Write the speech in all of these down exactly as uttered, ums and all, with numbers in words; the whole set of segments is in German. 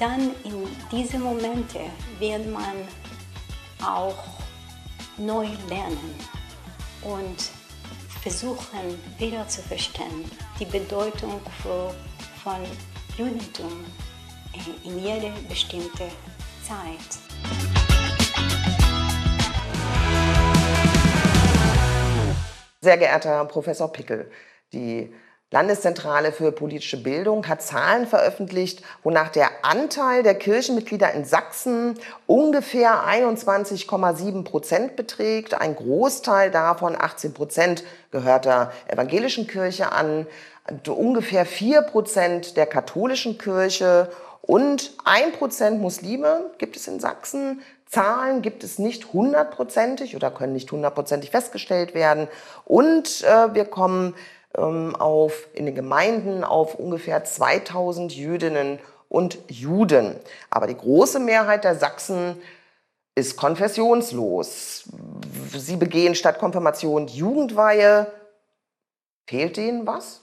dann in diese Momente wird man auch neu lernen und versuchen wieder zu verstehen die Bedeutung für, von Judentum in jeder bestimmten Zeit. Sehr geehrter Herr Professor Pickel, die Landeszentrale für politische Bildung hat Zahlen veröffentlicht, wonach der Anteil der Kirchenmitglieder in Sachsen ungefähr einundzwanzig Komma sieben Prozent beträgt. Ein Großteil davon, achtzehn Prozent, gehört der evangelischen Kirche an, ungefähr vier Prozent der katholischen Kirche und ein Prozent Muslime gibt es in Sachsen. Zahlen gibt es nicht hundertprozentig oder können nicht hundertprozentig festgestellt werden. Und äh, wir kommen ähm, auf, in den Gemeinden auf ungefähr zweitausend Jüdinnen und Juden. Aber die große Mehrheit der Sachsen ist konfessionslos. Sie begehen statt Konfirmation Jugendweihe. Fehlt denen was?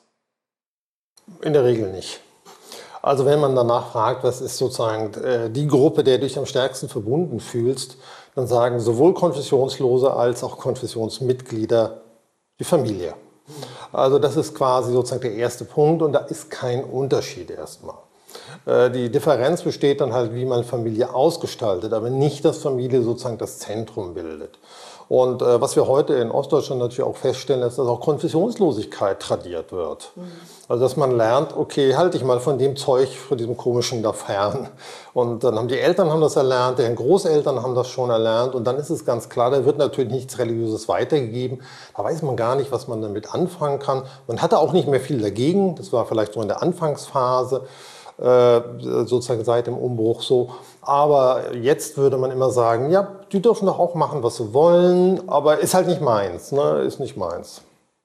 In der Regel nicht. Also wenn man danach fragt, was ist sozusagen äh, die Gruppe, der du dich am stärksten verbunden fühlst, dann sagen sowohl Konfessionslose als auch Konfessionsmitglieder die Familie. Also das ist quasi sozusagen der erste Punkt und da ist kein Unterschied erstmal. Äh, die Differenz besteht dann halt, wie man Familie ausgestaltet, aber nicht, dass Familie sozusagen das Zentrum bildet. Und äh, was wir heute in Ostdeutschland natürlich auch feststellen, ist, dass auch Konfessionslosigkeit tradiert wird. Mhm. Also dass man lernt, okay, halte ich mal von dem Zeug, von diesem komischen da fern. Und dann haben die Eltern haben das erlernt, deren Großeltern haben das schon erlernt. Und dann ist es ganz klar, da wird natürlich nichts Religiöses weitergegeben. Da weiß man gar nicht, was man damit anfangen kann. Man hatte auch nicht mehr viel dagegen. Das war vielleicht so in der Anfangsphase, äh, sozusagen seit dem Umbruch so. Aber jetzt würde man immer sagen, ja, die dürfen doch auch machen, was sie wollen, aber ist halt nicht meins, ne? Ist nicht meins.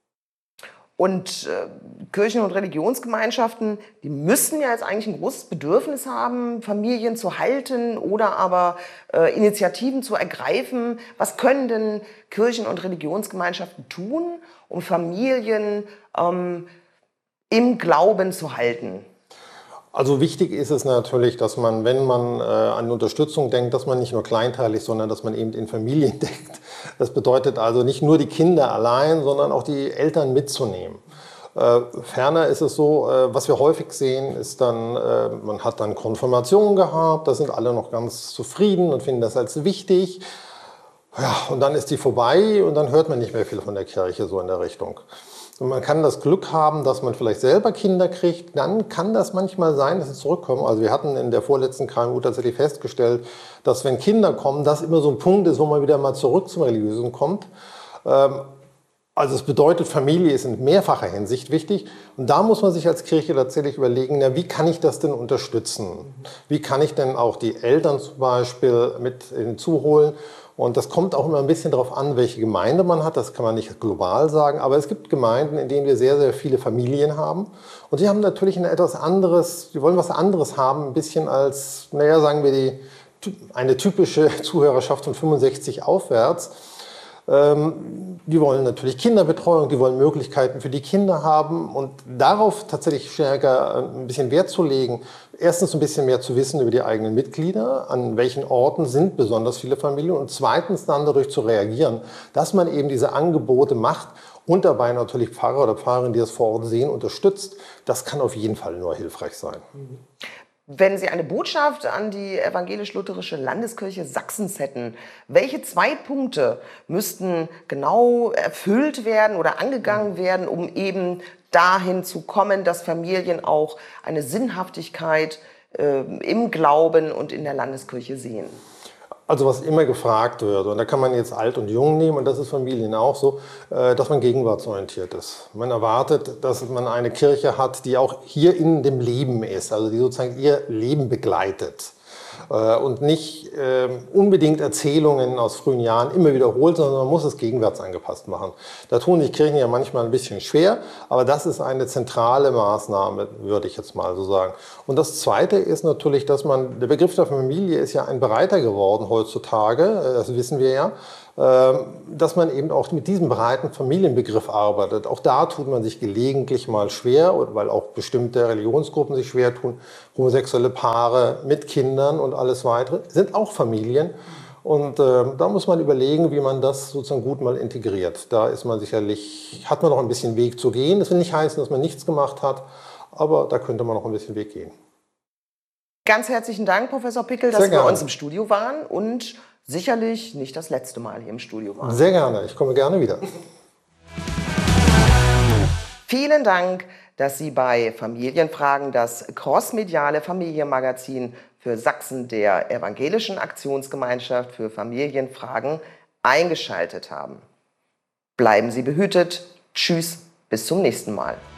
Und äh, Kirchen- und Religionsgemeinschaften, die müssen ja jetzt eigentlich ein großes Bedürfnis haben, Familien zu halten oder aber äh, Initiativen zu ergreifen. Was können denn Kirchen- und Religionsgemeinschaften tun, um Familien ähm, im Glauben zu halten? Also wichtig ist es natürlich, dass man, wenn man äh, an Unterstützung denkt, dass man nicht nur kleinteilig, sondern dass man eben in Familien denkt. Das bedeutet also nicht nur die Kinder allein, sondern auch die Eltern mitzunehmen. Äh, ferner ist es so, äh, was wir häufig sehen, ist dann, äh, man hat dann Konfirmation gehabt, da sind alle noch ganz zufrieden und finden das als wichtig. Ja, und dann ist die vorbei und dann hört man nicht mehr viel von der Kirche so in der Richtung. Und man kann das Glück haben, dass man vielleicht selber Kinder kriegt, dann kann das manchmal sein, dass sie zurückkommen. Also wir hatten in der vorletzten K M U tatsächlich festgestellt, dass wenn Kinder kommen, das immer so ein Punkt ist, wo man wieder mal zurück zum Religiösen kommt. Also es bedeutet, Familie ist in mehrfacher Hinsicht wichtig. Und da muss man sich als Kirche tatsächlich überlegen, na, wie kann ich das denn unterstützen? Wie kann ich denn auch die Eltern zum Beispiel mit hinzuholen? Und das kommt auch immer ein bisschen darauf an, welche Gemeinde man hat. Das kann man nicht global sagen. Aber es gibt Gemeinden, in denen wir sehr, sehr viele Familien haben. Und die haben natürlich ein etwas anderes, die wollen was anderes haben, ein bisschen als, naja, sagen wir, die, eine typische Zuhörerschaft von fünfundsechzig aufwärts. Ähm, die wollen natürlich Kinderbetreuung, die wollen Möglichkeiten für die Kinder haben. Und darauf tatsächlich stärker ein bisschen Wert zu legen, erstens ein bisschen mehr zu wissen über die eigenen Mitglieder, an welchen Orten sind besonders viele Familien und zweitens dann dadurch zu reagieren, dass man eben diese Angebote macht und dabei natürlich Pfarrer oder Pfarrerin, die das vor Ort sehen, unterstützt. Das kann auf jeden Fall nur hilfreich sein. Wenn Sie eine Botschaft an die evangelisch-lutherische Landeskirche Sachsens hätten, welche zwei Punkte müssten genau erfüllt werden oder angegangen werden, um eben dahin zu kommen, dass Familien auch eine Sinnhaftigkeit äh, im Glauben und in der Landeskirche sehen? Also was immer gefragt wird, und da kann man jetzt alt und jung nehmen, und das ist Familien auch so, dass man gegenwartsorientiert ist. Man erwartet, dass man eine Kirche hat, die auch hier in dem Leben ist, also die sozusagen ihr Leben begleitet. Und nicht äh, unbedingt Erzählungen aus frühen Jahren immer wiederholt, sondern man muss es gegenwärts angepasst machen. Da tun die Kirchen ja manchmal ein bisschen schwer, aber das ist eine zentrale Maßnahme, würde ich jetzt mal so sagen. Und das Zweite ist natürlich, dass man, der Begriff der Familie ist ja ein breiter geworden heutzutage, das wissen wir ja. dass man eben auch mit diesem breiten Familienbegriff arbeitet. Auch da tut man sich gelegentlich mal schwer, weil auch bestimmte Religionsgruppen sich schwer tun. Homosexuelle Paare mit Kindern und alles weitere sind auch Familien. Und äh, da muss man überlegen, wie man das sozusagen gut mal integriert. Da ist man sicherlich, hat man noch ein bisschen Weg zu gehen. Das will nicht heißen, dass man nichts gemacht hat, aber da könnte man noch ein bisschen Weg gehen. Ganz herzlichen Dank, Professor Pickel, dass Sie bei uns im Studio waren und sicherlich nicht das letzte Mal hier im Studio waren. Sehr gerne, ich komme gerne wieder. Vielen Dank, dass Sie bei Familienfragen das crossmediale Familienmagazin für Sachsen der Evangelischen Aktionsgemeinschaft für Familienfragen eingeschaltet haben. Bleiben Sie behütet. Tschüss, bis zum nächsten Mal.